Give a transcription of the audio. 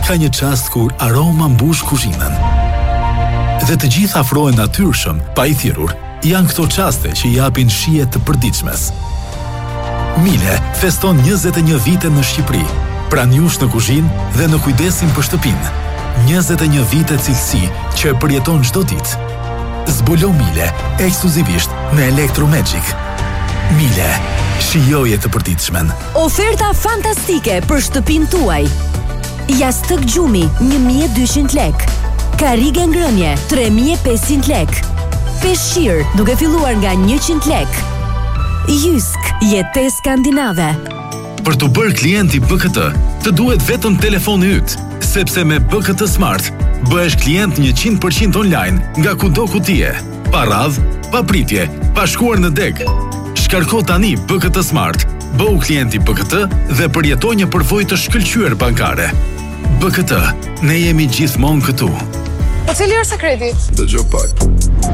ka një çast kur aroma mbush kuzhinën. Dhe të gjithë afrohen natyrshëm, pa i thirrur. Janë këto çaste që i japin shije të përditshmes. Mile feston 21 vite në Shqipëri, pranë jush në kuzhinë dhe në kujdesin për shtëpinë. 21 vite cilësi që e përjeton çdo ditë. Zbulo Mile ekskluzivisht në Electromagic. Mile, shijoje të përditshmen. Oferta fantastike për shtëpinë tuaj. Jastëk gjumi 1200 lek. Karrige ngrënie 3500 lek. Peshqir duke filluar nga 100 lek. Jysk, jetë skandinave. Për të bërë klienti BKT, të duhet vetëm telefoni yt, sepse me BKT Smart bëhesh klient 100% online nga kudo ku ti je. Pa radhë, pa pritje, pa shkuar në deg. Shkarko tani BKT Smart, bëu klienti BKT dhe përjetoj një përvojë të shkëlqyer bankare. BKT, ne jemi gjithmonë këtu. Po cili është sekreti? Dëgjoj pak.